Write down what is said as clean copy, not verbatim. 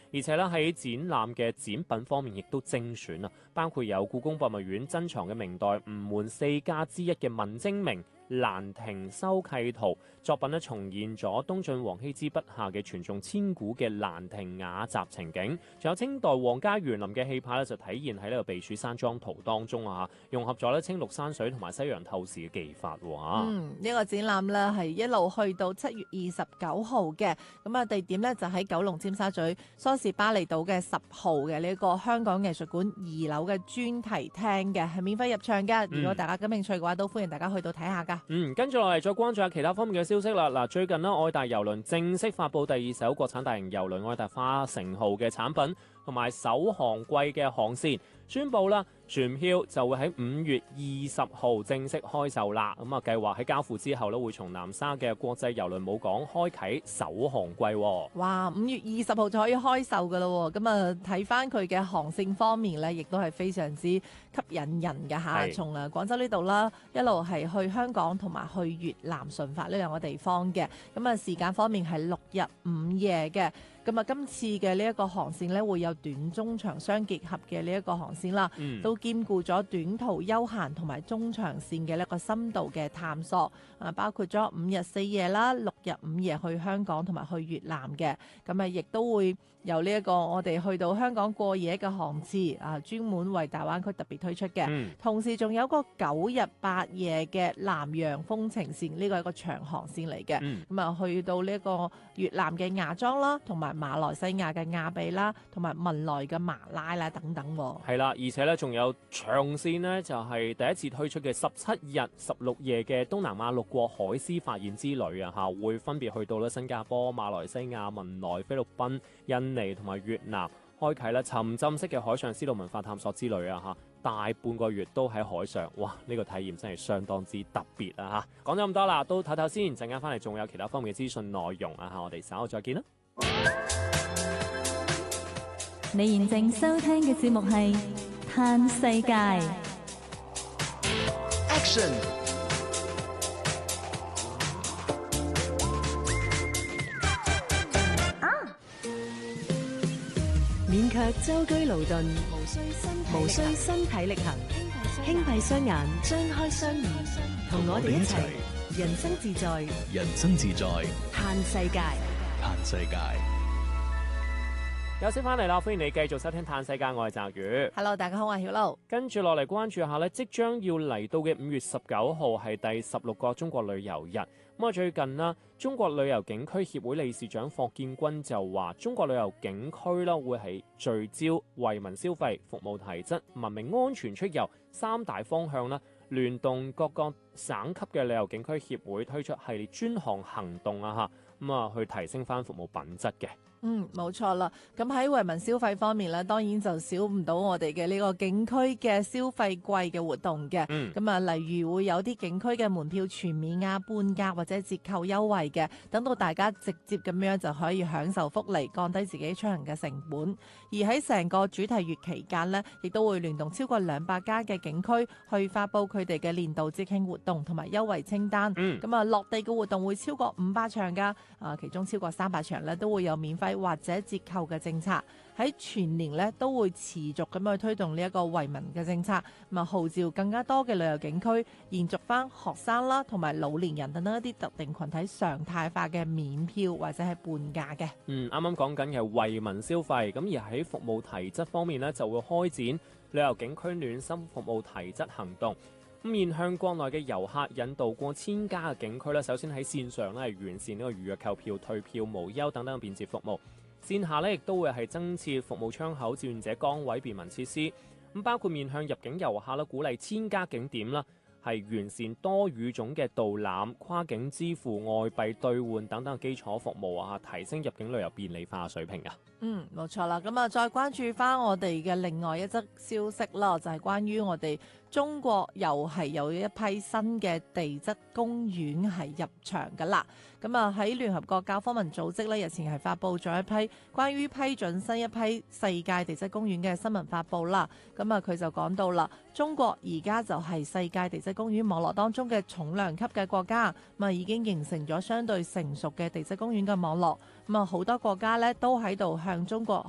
而且咧喺展覽嘅展品方面亦都精選啊，包括有故宮博物院珍藏嘅明代吳門四家之一嘅文徵明蘭亭修契圖作品咧，重現咗東晉王羲之筆下嘅傳頌千古嘅蘭亭雅集情景，仲有清代皇家園林嘅氣派咧，就體現喺呢個避暑山莊圖當中啊，融合咗咧青綠山水同埋西洋透視嘅技法喎。 呢個展覽咧係一路去到7月29號嘅，咁啊地點咧就喺九龍尖沙咀梳士巴利道嘅10號嘅呢個香港藝術館2樓嘅專題廳嘅，係免費入場嘅。如果大家感興趣嘅話，都歡迎大家去到睇下噶。 跟住落嚟再關注下其他方面嘅消息啦。嗱，最近呢，愛達郵輪正式發布第2艘國產大型郵輪愛達花城號嘅產品同埋首航季嘅航線，宣布啦，船票就會喺5月20號正式開售啦。咁啊，計劃喺交付之後咧，會從南沙嘅國際郵輪母港開啟首航季。 哇！5月20號就可以開售噶啦，咁啊睇翻佢嘅航線方面咧，亦都係非常之吸引人嘅嚇。從廣州呢度啦，一路係去香港同埋去越南順發呢兩個地方嘅。咁啊時間方面係6日5夜嘅。咁啊今次嘅呢一個航線咧，會有短中長相結合嘅呢一個航線啦，都兼顧咗短途休閒同埋中長線嘅一個深度嘅探索。啊，包括咗5日4夜啦，6日5夜去香港同埋去越南嘅。咁啊，亦都會由呢一個我哋去到香港過夜嘅航次啊，專門為大灣區特別推出嘅。同時仲有個9日8夜嘅南洋風情線，呢個係一個長航線嚟嘅。咁啊，去到呢一個越南嘅芽莊啦，同埋馬來西亞嘅亞庇啦，同埋文萊嘅馬拉啦等等。 係啦，而且咧仲有長線呢，就係第一次推出嘅17日16夜嘅東南亞6國海獅發現之旅啊，嚇會分別去到咧新加坡、馬來西亞、文萊、菲律賓、印尼同埋越南，開啟咧沉浸式嘅海上絲路文化探索之旅啊，嚇大半個月都喺海上，哇！呢個體驗真係相當之特別啊，嚇講咗咁多啦，都唞唞先，陣間翻嚟仲有其他方面嘅資訊內容啊，嚇我哋稍後再見啦。 你現正收聽嘅節目係《嘆世界》。 Action！ 勉強舟車勞頓，無需身體力行，輕閉雙眼，張開雙耳，同我哋一齊人生自在， 人生自在， 嘆世界， 嘆世界。 有先翻嚟啦，歡迎你繼續收聽《嘆世界》，我係澤宇。 Hello， 大家好，我係曉露。跟住落嚟關注下呢，即將要嚟到嘅5月19號係第16個中國旅遊日。咁啊，最近啦，中國旅遊景區協會理事長霍建軍就話，中國旅遊景區啦會係聚焦惠民消費、服務提質、文明安全出遊3大方向啦，聯動各個省級嘅旅遊景區協會推出系列專項行動啊，咁啊去提升翻服務品質嘅。 冇錯啦。咁喺惠民消費方面咧，當然就少唔到我哋嘅呢個景區嘅消費季嘅活動嘅。咁啊，例如會有啲景區嘅門票全免啊、半價或者折扣優惠嘅，等到大家直接咁樣就可以享受福利，降低自己出行嘅成本。而喺成個主題月期間呢，亦都會聯動超過200家嘅景區去發布佢哋嘅年度節慶活動同埋優惠清單。咁啊，落地嘅活動會超過500場噶，其中超過300場呢都會有免費或者折扣嘅政策，喺全年咧都會持續咁去推動呢一個惠民嘅政策，咁啊號召更加多嘅旅遊景區延續翻學生啦同埋老年人等等一啲特定群體常態化嘅免票或者係半價嘅。 啱啱講緊嘅惠民消費，咁而喺服務提質方面呢，就會開展旅遊景區暖心服務提質行動。咁面向國內嘅遊客，引導過1000家嘅景區咧，首先喺線上咧係完善呢個預約購票、退票無憂等等嘅便捷服務。線下咧亦都會係增設服務窗口、志願者崗位、便民設施。咁包括面向入境遊客啦，鼓勵1000家景點啦，係完善多語種嘅導覽、跨境支付、外幣兌換等等嘅基礎服務啊，提升入境旅遊便利化水平啊。 冇錯啦。咁啊，再關注翻我哋嘅另外一則消息啦，就係關於我哋中國又係有一批新嘅地質公園係入場噶啦。咁啊，喺聯合國教科文組織咧日前係發布咗一批關於批准新一批世界地質公園嘅新聞發布啦。咁啊，佢就講到啦，中國而家就係世界地質公園網絡當中嘅重量級嘅國家，咁啊已經形成咗相對成熟嘅地質公園嘅網絡。咁啊，好多國家咧都喺度向中國